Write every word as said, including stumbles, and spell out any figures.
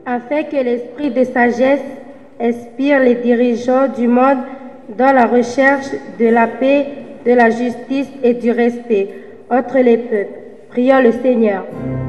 afin que l'esprit de sagesse inspire les dirigeants du monde dans la recherche de la paix, de la justice et du respect entre les peuples. Prions le Seigneur.